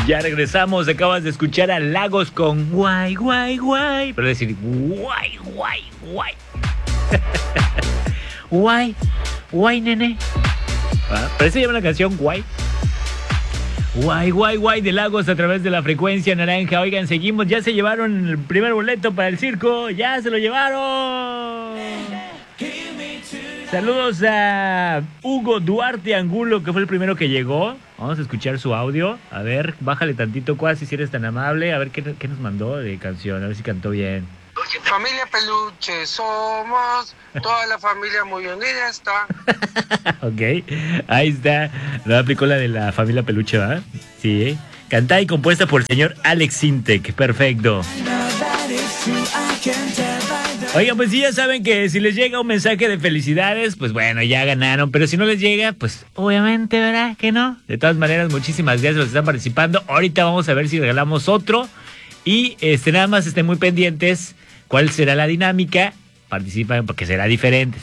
Ya regresamos, acabas de escuchar a Lagos con guay, guay, guay. Pero decir guay, guay, guay. Guay, guay, nene. Parece llama la canción guay. Guay, guay, guay de Lagos a través de la frecuencia naranja. Oigan, seguimos, ya se llevaron el primer boleto para el circo. Ya se lo llevaron. Saludos a Hugo Duarte Angulo, que fue el primero que llegó. Vamos a escuchar su audio. A ver, bájale tantito, Cuasi, si eres tan amable. A ver qué nos mandó de canción, a ver si cantó bien. Familia Peluche, somos toda la familia muy unida está. Ok, ahí está. No aplicó la de la familia Peluche, ¿va? Sí. Cantada y compuesta por el señor Alex Sintek. Perfecto. Oigan, pues sí, ya saben que si les llega un mensaje de felicidades, pues bueno, ya ganaron. Pero si no les llega, pues obviamente, ¿verdad? Que no. De todas maneras, muchísimas gracias a los que están participando. Ahorita vamos a ver si regalamos otro. Y nada más estén muy pendientes. ¿Cuál será la dinámica? Participan porque será diferente.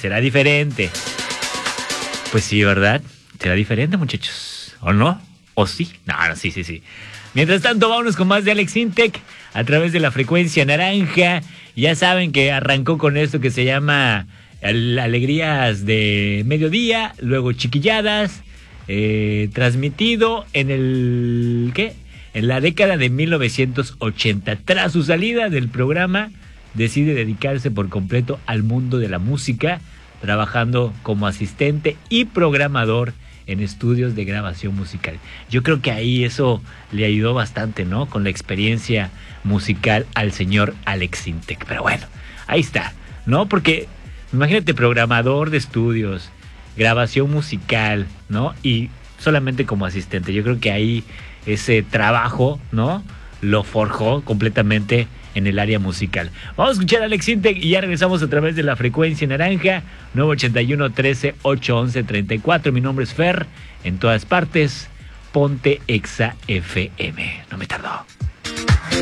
Pues sí, ¿verdad? Será diferente, muchachos. ¿O no? ¿O sí? No, sí. Mientras tanto, vámonos con más de Alex Sintek a través de la frecuencia naranja. Ya saben que arrancó con esto que se llama Alegrías de Mediodía, luego Chiquilladas, transmitido en en la década de 1980. Tras su salida del programa, decide dedicarse por completo al mundo de la música, trabajando como asistente y programador en estudios de grabación musical. Yo creo que ahí eso le ayudó bastante, ¿no? Con la experiencia musical al señor Alex Sintek. Pero bueno, ahí está, ¿no? Porque imagínate, programador de estudios, grabación musical, ¿no? Y solamente como asistente. Yo creo que ahí ese trabajo, ¿no? Lo forjó completamente en el área musical. Vamos a escuchar a Alex Sintek y ya regresamos a través de la frecuencia naranja 981 13 811 34. Mi nombre es Fer, en todas partes, ponte Exa FM. No me tardó.